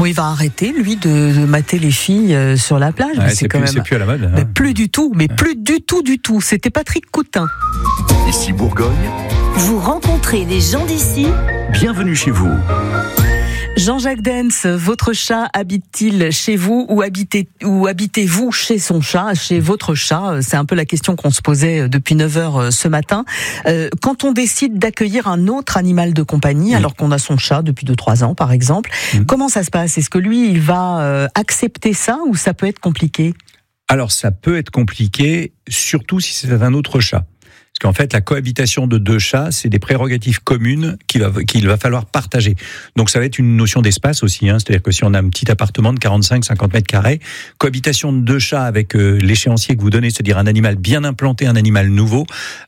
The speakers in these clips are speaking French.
Bon, il va arrêter, lui, de mater les filles sur la plage. Ouais, c'est plus à la mode. Mais plus du tout, plus du tout. C'était Patrick Coutin. Ici Bourgogne. Vous rencontrez des gens d'ici. Bienvenue chez vous. Jean-Jacques Dens, votre chat habite-t-il chez vous ou habitez-vous chez son chat, chez votre chat? C'est un peu la question qu'on se posait depuis 9h ce matin. Quand on décide d'accueillir un autre animal de compagnie, alors qu'on a son chat depuis 2-3 ans par exemple, comment ça se passe? Est-ce que lui, il va accepter ça ou ça peut être compliqué? Alors ça peut être compliqué, surtout si c'est un autre chat. Parce qu'en fait, la cohabitation de deux chats, c'est des prérogatives communes qu'il va falloir partager. Donc ça va être une notion d'espace aussi. C'est-à-dire que si on a un petit appartement de 45-50 mètres carrés, cohabitation de deux chats avec l'échéancier que vous donnez, c'est-à-dire un animal bien implanté, un animal nouveau,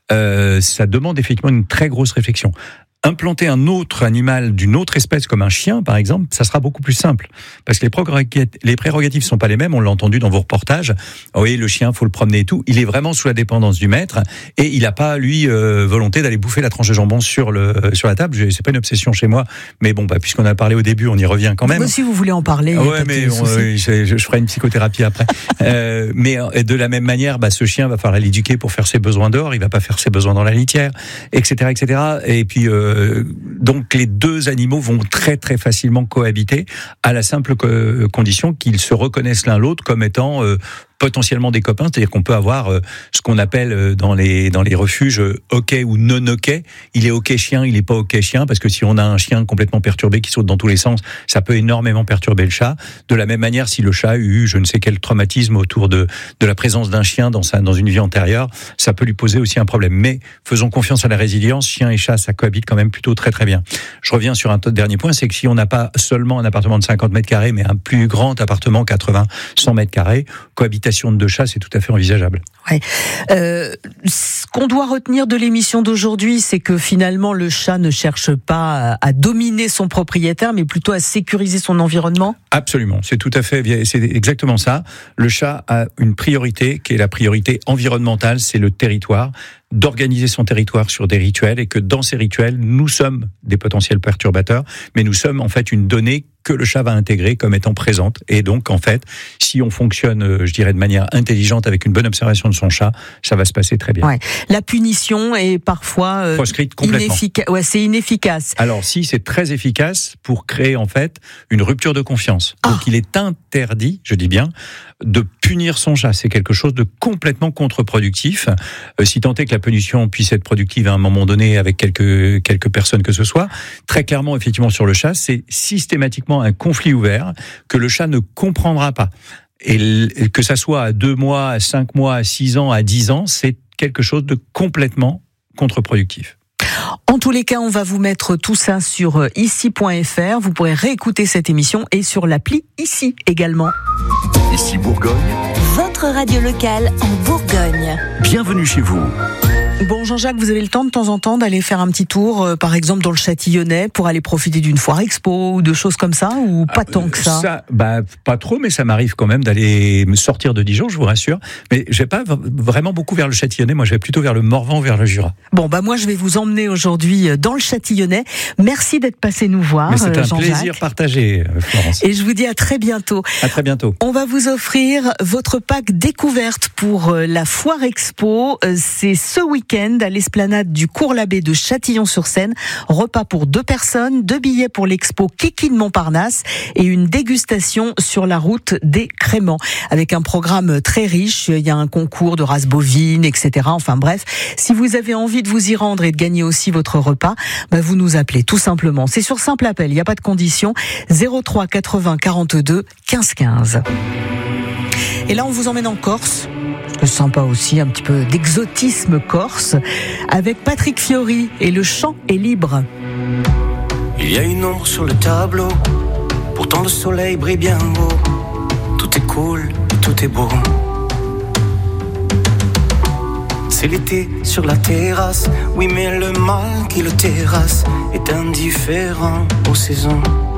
ça demande effectivement une très grosse réflexion. Implanter un autre animal d'une autre espèce comme un chien, par exemple, ça sera beaucoup plus simple. Parce que les prérogatives sont pas les mêmes, on l'a entendu dans vos reportages. Oui, le chien, faut le promener et tout. Il est vraiment sous la dépendance du maître et il n'a pas, lui, volonté d'aller bouffer la tranche de jambon sur la table. C'est pas une obsession chez moi. Mais bon, puisqu'on a parlé au début, on y revient quand même. Moi, si vous voulez en parler. Ouais, mais je ferai une psychothérapie après. Mais de la même manière, ce chien va falloir l'éduquer pour faire ses besoins dehors. Il va pas faire ses besoins dans la litière, etc., etc. Et puis, donc les deux animaux vont très très facilement cohabiter à la simple condition qu'ils se reconnaissent l'un l'autre comme étant potentiellement des copains, c'est-à-dire qu'on peut avoir ce qu'on appelle dans les refuges OK ou non OK. Il est OK chien, il est pas OK chien, parce que si on a un chien complètement perturbé qui saute dans tous les sens, ça peut énormément perturber le chat. De la même manière, si le chat a eu je ne sais quel traumatisme autour de la présence d'un chien dans une vie antérieure, ça peut lui poser aussi un problème. Mais faisons confiance à la résilience, chien et chat, ça cohabite quand même plutôt très très bien. Je reviens sur un dernier point, c'est que si on n'a pas seulement un appartement de 50 mètres carrés, mais un plus grand appartement, 80-100 mètres carrés, cohabitation de deux chats, c'est tout à fait envisageable. Ouais. Ce qu'on doit retenir de l'émission d'aujourd'hui, c'est que finalement le chat ne cherche pas à dominer son propriétaire, mais plutôt à sécuriser son environnement. Absolument, c'est exactement ça. Le chat a une priorité qui est la priorité environnementale, c'est le territoire, d'organiser son territoire sur des rituels, et que dans ces rituels, nous sommes des potentiels perturbateurs, mais nous sommes en fait une donnée que le chat va intégrer comme étant présente. Et donc, en fait, si on fonctionne, je dirais, de manière intelligente avec une bonne observation de son chat, ça va se passer très bien. Ouais. La punition est parfois proscrite complètement. C'est inefficace. Alors si, c'est très efficace pour créer en fait une rupture de confiance. Donc il est interdit, je dis bien, de punir son chat. C'est quelque chose de complètement contre-productif. Si tant est que la punition puisse être productive à un moment donné avec quelques personnes que ce soit, très clairement, effectivement, sur le chat, c'est systématiquement un conflit ouvert que le chat ne comprendra pas. Et que ça soit à 2 mois, à 5 mois, à 6 ans, à 10 ans, c'est quelque chose de complètement contre-productif. En tous les cas, on va vous mettre tout ça sur ici.fr. Vous pourrez réécouter cette émission et sur l'appli Ici également. Ici Bourgogne. Votre radio locale en Bourgogne. Bienvenue chez vous. Bon, Jean-Jacques, vous avez le temps de temps en temps d'aller faire un petit tour, par exemple dans le Châtillonnais, pour aller profiter d'une foire expo ou de choses comme ça, ou pas tant que ça? Pas trop, mais ça m'arrive quand même d'aller me sortir de Dijon, je vous rassure. Mais je vais pas vraiment beaucoup vers le Châtillonnais, moi je vais plutôt vers le Morvan, vers le Jura. Bon, moi je vais vous emmener aujourd'hui dans le Châtillonnais. Merci d'être passé nous voir, Jean-Jacques. C'est un Jean-Jacques. plaisir partagé, Florence. Et je vous dis à très bientôt. À très bientôt. On va vous offrir votre pack découverte pour la foire expo. C'est ce week-end à l'esplanade du Cours Labbé de Châtillon-sur-Seine. Repas pour 2 personnes, 2 billets pour l'expo Kiki de Montparnasse et une dégustation sur la route des Créments. Avec un programme très riche, il y a un concours de race bovine, etc. Enfin bref, si vous avez envie de vous y rendre et de gagner aussi votre repas, vous nous appelez tout simplement. C'est sur simple appel, il n'y a pas de condition. 03 80 42 15 15. Et là, on vous emmène en Corse. C'est sympa aussi, un petit peu d'exotisme corse, avec Patrick Fiori et Le chant est libre. Il y a une ombre sur le tableau, pourtant le soleil brille bien haut. Tout est cool, tout est beau. C'est l'été sur la terrasse, oui mais le mal qui le terrasse est indifférent aux saisons.